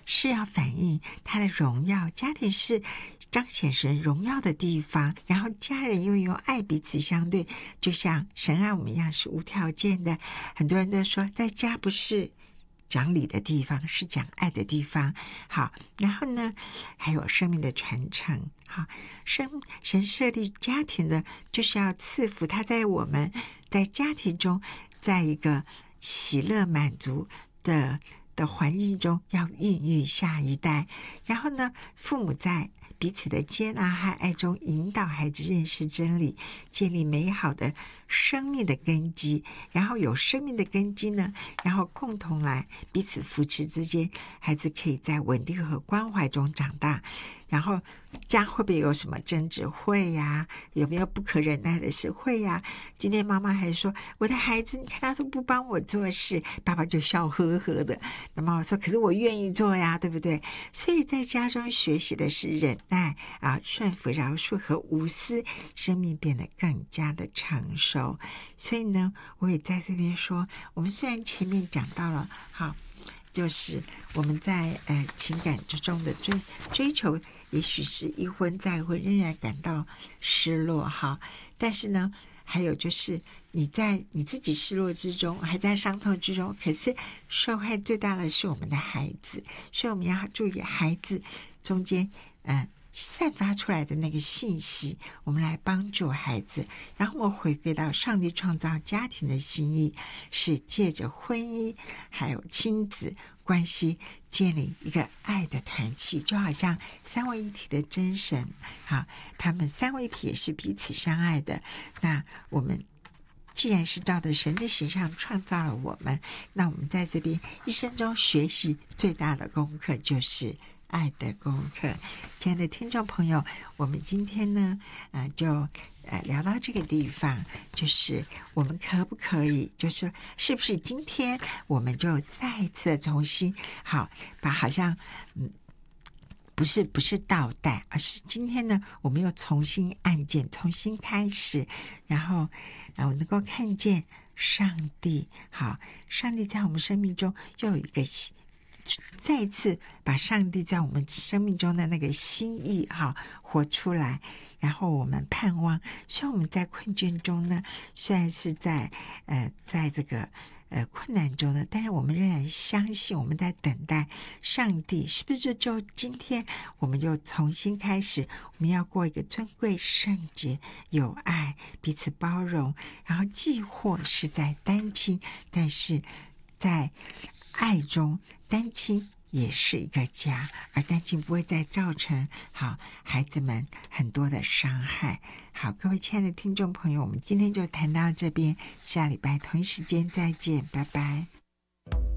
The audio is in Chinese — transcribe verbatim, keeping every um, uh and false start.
是要反映他的荣耀，家庭是彰显神荣耀的地方，然后家人又用爱彼此相对，就像神爱我们一样是无条件的。很多人都说在家不是讲理的地方，是讲爱的地方。好，然后呢还有生命的传承。好，神神设立家庭的就是要赐福他在我们在家庭中，在一个喜乐满足的的环境中要孕育下一代。然后呢，父母在彼此的接纳和爱中引导孩子认识真理，建立美好的生命的根基。然后有生命的根基呢，然后共同来彼此扶持之间，孩子可以在稳定和关怀中长大。然后家会不会有什么争执？会呀。有没有不可忍耐的事？会呀。今天妈妈还说我的孩子你看他都不帮我做事，爸爸就笑呵呵的。那妈妈说可是我愿意做呀，对不对？所以在家中学习的是忍耐啊、顺服、饶恕和无私，生命变得更加的成熟。所以呢，我也在这边说，我们虽然前面讲到了好，就是我们在呃情感之中的追追求，也许是一婚再婚仍然感到失落哈，但是呢，还有就是你在你自己失落之中，还在伤痛之中，可是受害最大的是我们的孩子，所以我们要注意孩子中间嗯。呃散发出来的那个信息，我们来帮助孩子。然后我们回归到上帝创造家庭的心意，是借着婚姻还有亲子关系建立一个爱的团契，就好像三位一体的真神好，他们三位一体也是彼此相爱的。那我们既然是照着神的形象创造了我们，那我们在这边一生中学习最大的功课就是爱的功课。亲爱的听众朋友，我们今天呢呃就呃聊到这个地方，就是我们可不可以就是是不是今天我们就再一次重新好把好像嗯不是不是倒带，而是今天呢我们又重新按键重新开始，然后呃我能够看见上帝好，上帝在我们生命中又有一个再一次把上帝在我们生命中的那个心意哈活出来，然后我们盼望，虽然我们在困倦中呢，虽然是在呃在这个呃困难中呢，但是我们仍然相信我们在等待上帝，是不是就今天我们又重新开始，我们要过一个尊贵圣洁有爱彼此包容，然后既或是在单亲，但是在爱中单亲也是一个家，而单亲不会再造成好孩子们很多的伤害。好，各位亲爱的听众朋友，我们今天就谈到这边，下礼拜同一时间再见，拜拜。